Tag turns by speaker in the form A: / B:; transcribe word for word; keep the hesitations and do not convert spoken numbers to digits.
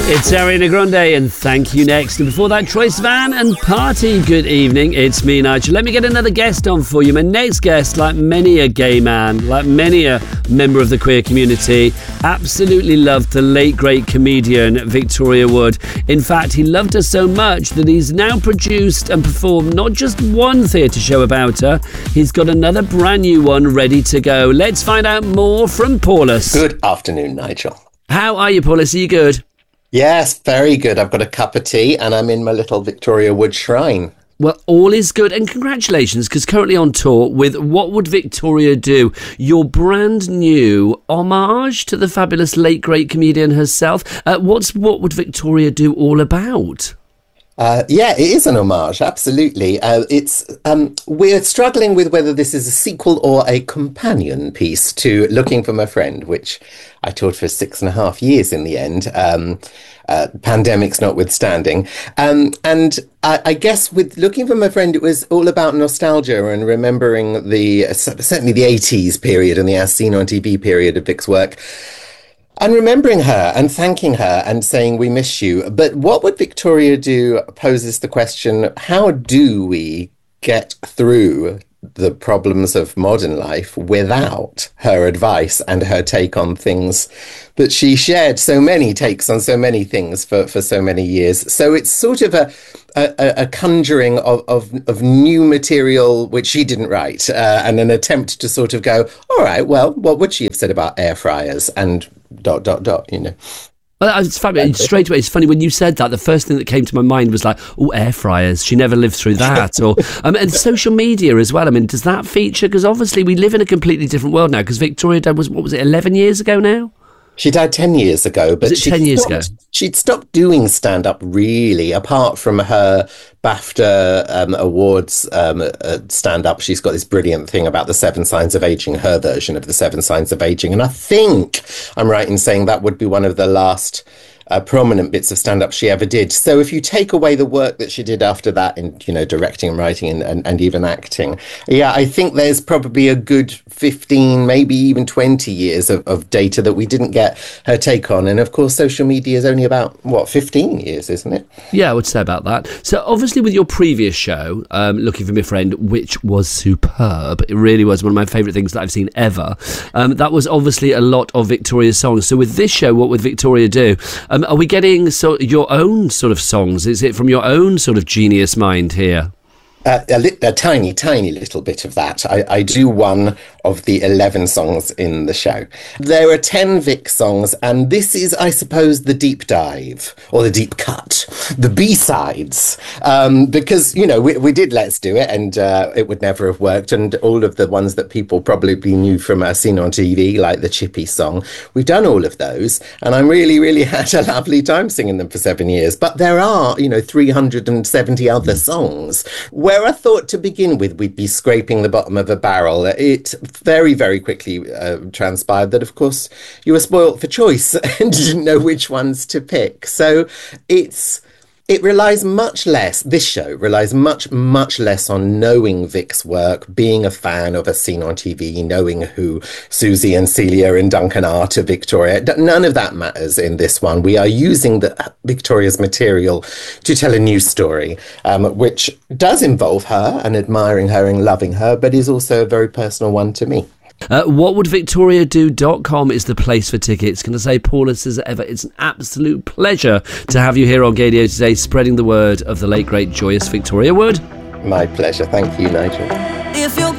A: It's Ariana Grande and Thank You Next. And before that, Troye Sivan and Party. Good evening, it's me, Nigel. Let me get another guest on for you. My next guest, like many a gay man, like many a member of the queer community, absolutely loved the late great comedian Victoria Wood. In fact, he loved her so much that he's now produced and performed not just one theatre show about her, he's got another brand new one ready to go. Let's find out more from Paulus.
B: Good afternoon, Nigel.
A: How are you, Paulus? Are you good?
B: Yes, very good. I've got a cup of tea and I'm in my little Victoria Wood shrine.
A: Well, all is good, and congratulations, because currently on tour with What Would Victoria Do, your brand new homage to the fabulous late great comedian herself. Uh, what's What Would Victoria Do all about?
B: Uh, yeah, it is an homage, absolutely. Uh, it's um, we're struggling with whether this is a sequel or a companion piece to Looking for My Friend, which I toured for six and a half years in the end, um, uh, pandemics notwithstanding. Um, and I, I guess with Looking for My Friend, it was all about nostalgia and remembering the certainly the eighties period and the As Seen on T V period of Vic's work. And remembering her and thanking her and saying, we miss you. But What Would Victoria Do poses the question, how do we get through the problems of modern life without her advice and her take on things that she shared so many takes on so many things for, for so many years. So it's sort of a a, a conjuring of, of, of new material which she didn't write uh, and an attempt to sort of go, all right, well, what would she have said about air fryers and dot, dot, dot, you know?
A: Well, it's funny. Straight away, it's funny when you said that. The first thing that came to my mind was like, "Oh, air fryers." She never lived through that, or um, and social media as well. I mean, does that feature? Because obviously, we live in a completely different world now. Because Victoria died was what was it, eleven years ago now?
B: She died ten years ago, but
A: was it ten years ago?
B: She'd stopped doing stand-up really, apart from her BAFTA um, Awards um, uh, stand-up. She's got this brilliant thing about the Seven Signs of Aging, her version of the Seven Signs of Aging. And I think I'm right in saying that would be one of the last Uh, prominent bits of stand-up she ever did. So if you take away the work that she did after that in, you know, directing and writing and, and, and even acting, yeah, I think there's probably a good fifteen, maybe even twenty years of, of data that we didn't get her take on. And of course, social media is only about, what, fifteen years, isn't it?
A: Yeah, I would say about that. So obviously with your previous show, um, Looking for My Friend, which was superb, it really was one of my favourite things that I've seen ever, um, that was obviously a lot of Victoria's songs. So with this show, What Would Victoria Do? Um, Are we getting so your own sort of songs? Is it from your own sort of genius mind here?
B: Uh, a, li- a tiny, tiny little bit of that. I, I do one of the eleven songs in the show. There are ten Vic songs, and this is, I suppose, the deep dive, or the deep cut, the B-sides. Um, because, you know, we, we did Let's Do It, and uh, it would never have worked, and all of the ones that people probably knew from uh, Seen on T V, like the Chippy song, we've done all of those, and I really, really had a lovely time singing them for seven years. But there are, you know, three hundred seventy other songs where I thought to begin with we'd be scraping the bottom of a barrel. It very, very quickly uh, transpired that, of course, you were spoilt for choice and didn't know which ones to pick. So it's it relies much less, this show relies much, much less on knowing Vic's work, being a fan of As Seen on T V, knowing who Susie and Celia and Duncan are to Victoria. None of that matters in this one. We are using the Victoria's material to tell a new story, um, which does involve her and admiring her and loving her, but is also a very personal one to me.
A: Uh, what would victoria do dot com is the place for tickets. Can I say, Paulus, as ever, it's an absolute pleasure to have you here on Gaydio today, spreading the word of the late, great, joyous Victoria Wood.
B: My pleasure. Thank you, Nigel.
C: If you're